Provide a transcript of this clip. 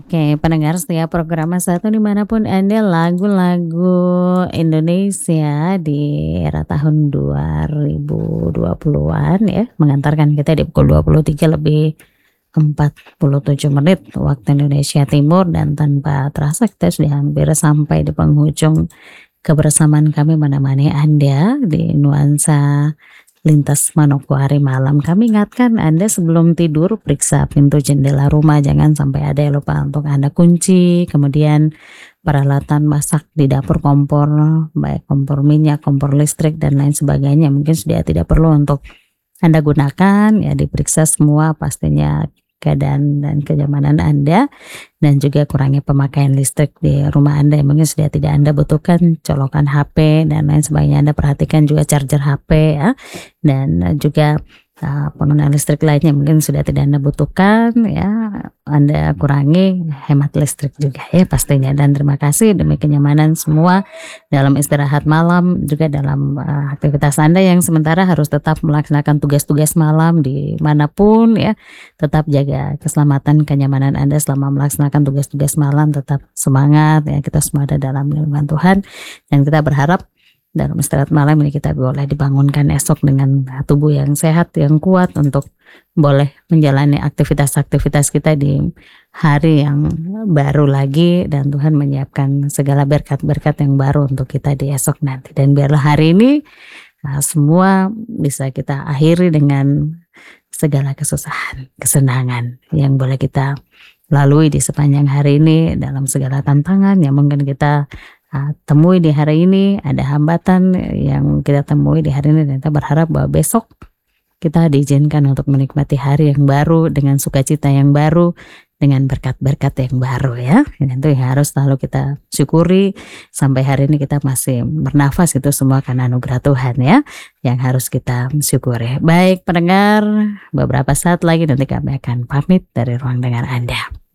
Oke, pendengar setia program Mas 1 dimanapun Anda, lagu-lagu Indonesia di era tahun 2020-an ya, mengantarkan kita di pukul 23 lebih 47 menit waktu Indonesia Timur, dan tanpa terasa kita sudah hampir sampai di penghujung kebersamaan kami menemani Anda di nuansa lintas Manokwari malam. Kami ingatkan Anda sebelum tidur periksa pintu jendela rumah, jangan sampai ada yang lupa untuk Anda kunci. Kemudian peralatan masak di dapur, kompor, baik kompor minyak, kompor listrik dan lain sebagainya, mungkin sudah tidak perlu untuk Anda gunakan ya, diperiksa semua pastinya keadaan dan kenyamanan Anda, dan juga kurangi pemakaian listrik di rumah Anda yang mungkin sudah tidak Anda butuhkan, colokan HP dan lain sebagainya. Anda perhatikan juga charger HP ya, dan juga penggunaan listrik lainnya mungkin sudah tidak Anda butuhkan ya, Anda kurangi, hemat listrik juga ya pastinya. Dan terima kasih demi kenyamanan semua dalam istirahat malam, juga dalam aktivitas Anda yang sementara harus tetap melaksanakan tugas-tugas malam dimanapun ya. Tetap jaga keselamatan, kenyamanan Anda selama melaksanakan tugas-tugas malam, tetap semangat ya, kita semua ada dalam lindungan Tuhan, dan kita berharap dalam istirahat malam ini kita boleh dibangunkan esok dengan tubuh yang sehat, yang kuat untuk boleh menjalani aktivitas-aktivitas kita di hari yang baru lagi, dan Tuhan menyiapkan segala berkat-berkat yang baru untuk kita di esok nanti. Dan biarlah hari ini semua bisa kita akhiri dengan segala kesusahan, kesenangan yang boleh kita lalui di sepanjang hari ini, dalam segala tantangan yang mungkin kita temui di hari ini, ada hambatan yang kita temui di hari ini, dan kita berharap bahwa besok kita diizinkan untuk menikmati hari yang baru dengan sukacita yang baru, dengan berkat-berkat yang baru ya. Dan itu yang harus selalu kita syukuri. Sampai hari ini kita masih bernafas, itu semua karena anugerah Tuhan ya, yang harus kita syukuri. Baik pendengar, beberapa saat lagi nanti kami akan pamit dari ruang dengar Anda.